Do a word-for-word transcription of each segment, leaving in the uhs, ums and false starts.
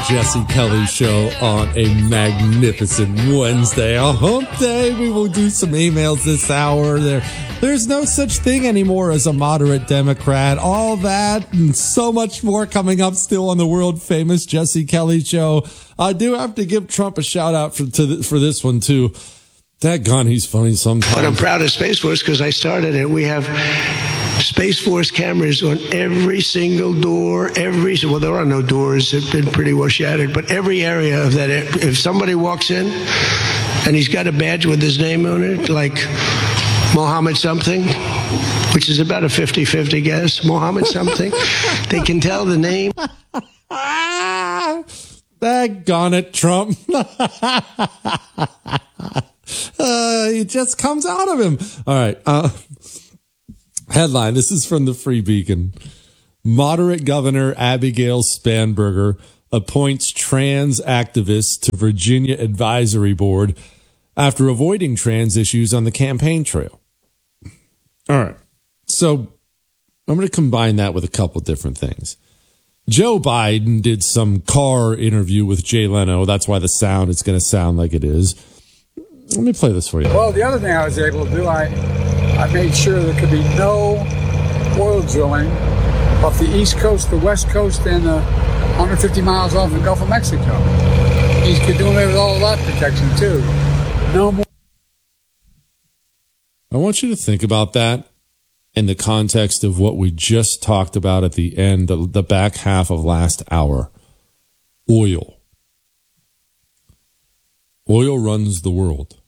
Jesse Kelly Show on a magnificent Wednesday, a hump day. We will do some emails this hour. There, there's no such thing anymore as a moderate Democrat. All that and so much more coming up still on the world famous Jesse Kelly Show. I do have to give Trump a shout out for to the, for this one too. That gun, he's funny sometimes. But I'm proud of Space Force because I started it. We have Space Force cameras on every single door, every, well, there are no doors. They've been pretty well shattered, but every area of that, if somebody walks in and he's got a badge with his name on it, like Mohammed something, which is about a fifty-fifty guess, Mohammed something, they can tell the name. Daggone it, Trump. uh, it just comes out of him. All right. Uh, Headline, this is from the Free Beacon. Moderate Governor Abigail Spanberger appoints trans activist to Virginia Advisory Board after avoiding trans issues on the campaign trail. All right. So I'm going to combine that with a couple different things. Joe Biden did some car interview with Jay Leno. That's why the sound is going to sound like it is. Let me play this for you. Well, the other thing I was able to do, I... I made sure there could be no oil drilling off the East Coast, the West Coast, and uh, one hundred fifty miles off the Gulf of Mexico. He could do away with all of that protection, too. No more. I want you to think about that in the context of what we just talked about at the end, the, the back half of last hour. Oil. Oil runs the world.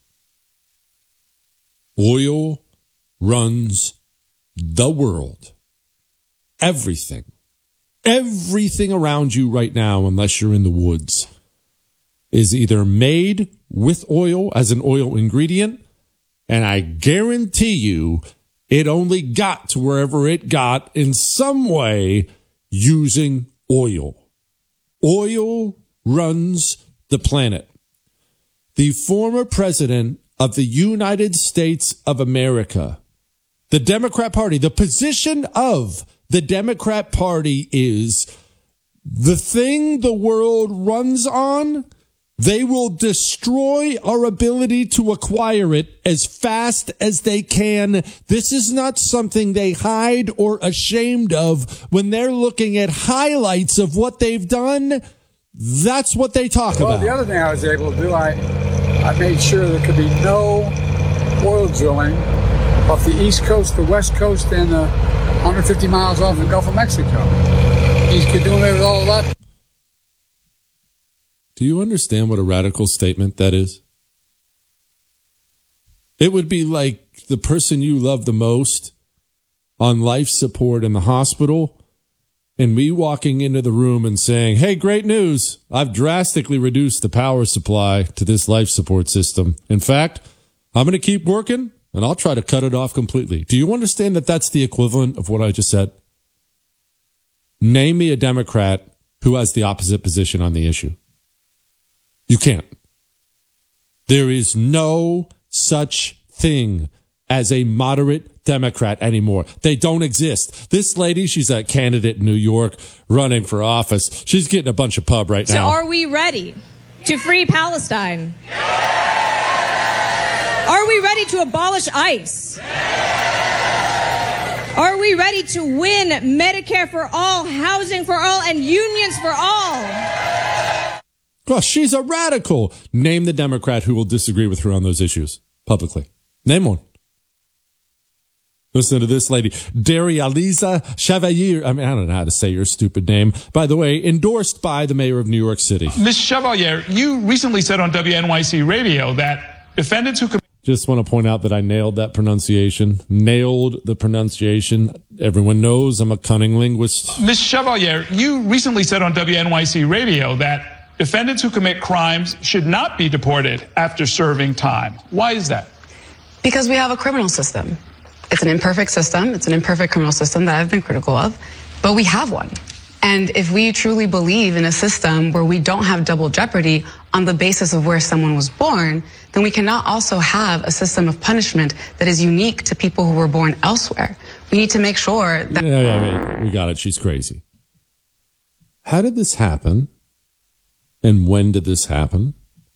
Oil runs the world. Everything. Everything around you right now, unless you're in the woods, is either made with oil as an oil ingredient, and I guarantee you it only got to wherever it got in some way using oil. Oil runs the planet. The former president of the United States of America, the Democrat Party, the position of the Democrat Party is the thing the world runs on. They will destroy our ability to acquire it as fast as they can. This is not something they hide or ashamed of when they're looking at highlights of what they've done. That's what they talk well, about. The other thing I was able to do, I, I made sure there could be no oil drilling off the East Coast, the West Coast, and uh, one hundred fifty miles off the Gulf of Mexico. He could do away with all of that. Do you understand what a radical statement that is? It would be like the person you love the most on life support in the hospital and me walking into the room and saying, hey, great news. I've drastically reduced the power supply to this life support system. In fact, I'm going to keep working and I'll try to cut it off completely. Do you understand that that's the equivalent of what I just said? Name me a Democrat who has the opposite position on the issue. You can't. There is no such thing as a moderate Democrat anymore. They don't exist. This lady, she's a candidate in New York running for office. She's getting a bunch of pub right so now. So are we ready to free Palestine? Are we ready to abolish ICE? Are we ready to win Medicare for all, housing for all, and unions for all? Well, she's a radical. Name the Democrat who will disagree with her on those issues publicly. Name one. Listen to this lady, Darializa Chevalier. I mean, I don't know how to say your stupid name. By the way, endorsed by the mayor of New York City. Miz Chevalier, you recently said on W N Y C radio that defendants who commit... Just want to point out that I nailed that pronunciation. Nailed the pronunciation. Everyone knows I'm a cunning linguist. Miz Chevalier, you recently said on W N Y C radio that defendants who commit crimes should not be deported after serving time. Why is that? Because we have a criminal system. It's an imperfect system. It's an imperfect criminal system that I've been critical of, but we have one. And if we truly believe in a system where we don't have double jeopardy on the basis of where someone was born, then we cannot also have a system of punishment that is unique to people who were born elsewhere. We need to make sure that... Yeah, yeah, yeah. We got it. She's crazy. How did this happen? And when did this happen?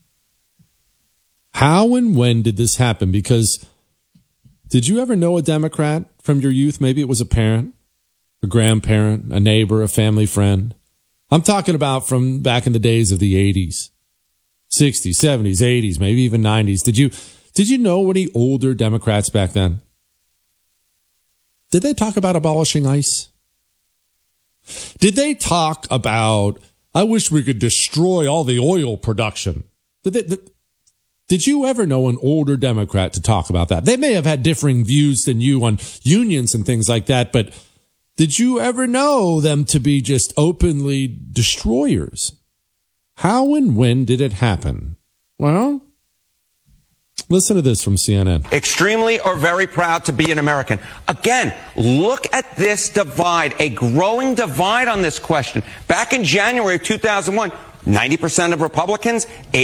How and when did this happen? Because did you ever know a Democrat from your youth? Maybe it was a parent, a grandparent, a neighbor, a family friend. I'm talking about from back in the days of the eighties, sixties, seventies, eighties, maybe even nineties. Did you, did you know any older Democrats back then? Did they talk about abolishing ICE? Did they talk about, I wish we could destroy all the oil production? Did they, did, Did you ever know an older Democrat to talk about that? They may have had differing views than you on unions and things like that, but did you ever know them to be just openly destroyers? How and when did it happen? Well, listen to this from C N N. Extremely or very proud to be an American. Again, look at this divide, a growing divide on this question. Back in January of two thousand one, ninety percent of Republicans,